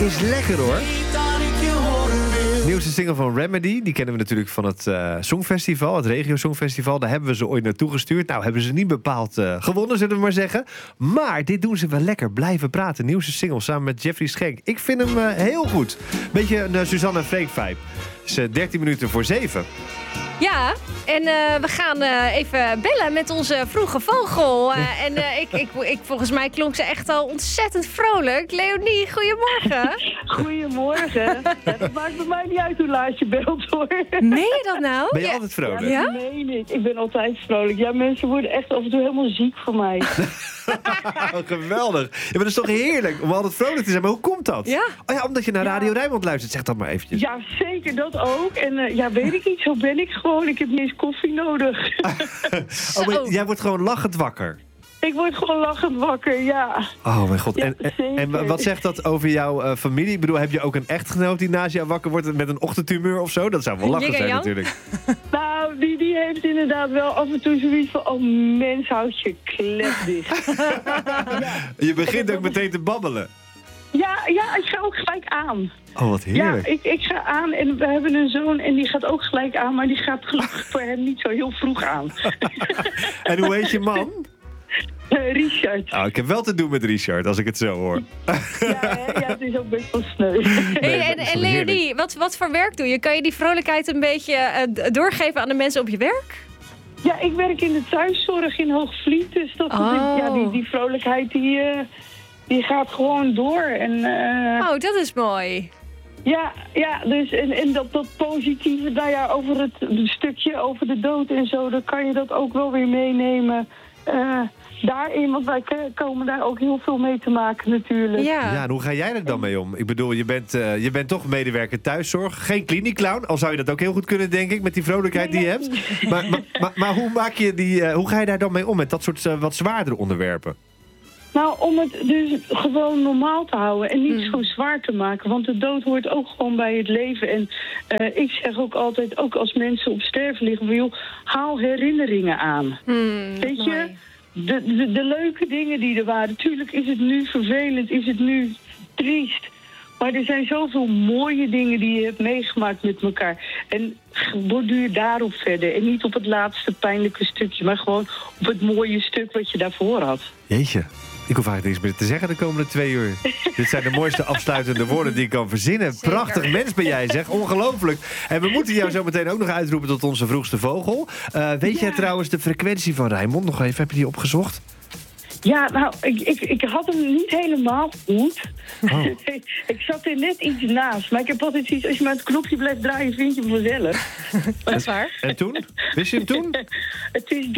is lekker hoor. Nieuwste single van Remedy, die kennen we natuurlijk van het Songfestival, het Regio Songfestival. Daar hebben we ze ooit naartoe gestuurd. Nou, hebben ze niet bepaald gewonnen, zullen we maar zeggen. Maar dit doen ze wel lekker, blijven praten. Nieuwste single samen met Jeffrey Schenk. Ik vind hem heel goed. Beetje een Suzanne en Freek vibe. Het is 13 minuten voor 7. Ja, en we gaan even bellen met onze vroege vogel. Volgens mij klonk ze echt al ontzettend vrolijk. Leonie, goedemorgen. Goedemorgen. Ja, dat maakt bij mij niet uit hoe laat je belt, hoor. Meen je dat nou? Ben je altijd vrolijk? Ja? Nee, niet. Ik ben altijd vrolijk. Ja, mensen worden echt af en toe helemaal ziek van mij. Geweldig. Ja, maar dat is toch heerlijk om altijd vrolijk te zijn. Maar hoe komt dat? Ja. Oh ja, omdat je naar Radio Rijnmond luistert. Zeg dat maar eventjes. Ja, zeker, dat ook. En weet ik niet, zo ben ik gewoon. Ik heb niet eens koffie nodig. Maar jij wordt gewoon lachend wakker. Ik word gewoon lachend wakker, ja. Oh mijn god. Ja, en wat zegt dat over jouw familie? Ik bedoel, heb je ook een echtgenoot die naast jou wakker wordt met een ochtendtumeur of zo? Dat zou wel lachen zijn natuurlijk. Nou, die heeft inderdaad wel af en toe zoiets van... Oh, mens, houd je klep dicht. Je begint ook meteen te babbelen. Ja, ik ga ook gelijk aan. Oh, wat heerlijk. Ja, ik ga aan en we hebben een zoon en die gaat ook gelijk aan... maar die gaat gelukkig voor hem niet zo heel vroeg aan. En hoe heet je man? Richard. Oh, ik heb wel te doen met Richard, als ik het zo hoor. Ja, het is ook best wel sneu. En Leonie, wat voor werk doe je? Kan je die vrolijkheid een beetje doorgeven aan de mensen op je werk? Ja, ik werk in de thuiszorg in Hoogvliet. Dus die vrolijkheid die gaat gewoon door. En, dat is mooi. Ja, dus en dat positieve, nou ja, over het stukje over de dood en zo, dan kan je dat ook wel weer meenemen daarin, want wij komen daar ook heel veel mee te maken natuurlijk. Ja, en hoe ga jij er dan mee om? Ik bedoel, je bent toch medewerker thuiszorg, geen kliniekclown, al zou je dat ook heel goed kunnen, denk ik, met die vrolijkheid die je hebt. Maar hoe ga je daar dan mee om met dat soort wat zwaardere onderwerpen? Nou, om het dus gewoon normaal te houden en niet zo zwaar te maken. Want de dood hoort ook gewoon bij het leven. En ik zeg ook altijd, ook als mensen op sterven liggen... van joh, haal herinneringen aan. Weet je, de leuke dingen die er waren. Tuurlijk is het nu vervelend, is het nu triest. Maar er zijn zoveel mooie dingen die je hebt meegemaakt met elkaar. En borduur daarop verder. En niet op het laatste pijnlijke stukje, maar gewoon op het mooie stuk wat je daarvoor had. Jeetje. Ik hoef eigenlijk niks meer te zeggen de komende 2 uur. Dit zijn de mooiste afsluitende woorden die ik kan verzinnen. Zeker. Prachtig mens ben jij, zeg. Ongelooflijk. En we moeten jou zo meteen ook nog uitroepen tot onze vroegste vogel. Weet jij trouwens de frequentie van Rijnmond nog even? Heb je die opgezocht? Ja, nou, ik had hem niet helemaal goed. Oh. Ik zat er net iets naast. Maar ik heb altijd iets, als je maar het knopje blijft draaien, vind je hem vanzelf. Dat is waar. En toen? Wist je hem toen? Het is 93,4.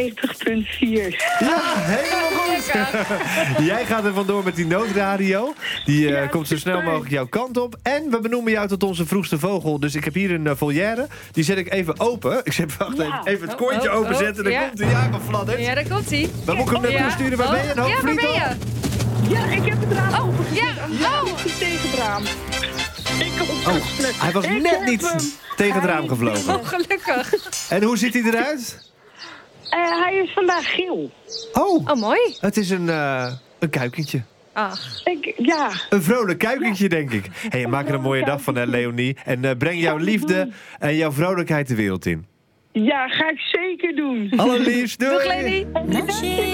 Ja, helemaal goed. Jij gaat er vandoor met die noodradio. Die komt zo snel mogelijk jouw kant op. En we benoemen jou tot onze vroegste vogel. Dus ik heb hier een volière. Die zet ik even open. Ik zet even het koordje openzetten. Dan komt hij. Ja, gefladderd. Ja, daar komt hij. Waar moet ik hem naartoe sturen? Waar ben je? Ja, waar ben je? Ja, ik heb het raam opengezet. Ja. Tegen het raam. Hij was net niet tegen het raam gevlogen. Oh, gelukkig. En hoe ziet hij eruit? Hij is vandaag geel. Oh, mooi. Het is een kuikentje. Ach. Een vrolijk kuikentje, denk ik. Hey, maak er een mooie dag van, hè, Leonie. En breng jouw liefde en jouw vrolijkheid de wereld in. Ja, ga ik zeker doen. Allerliefst, doei. Doeg, Leonie.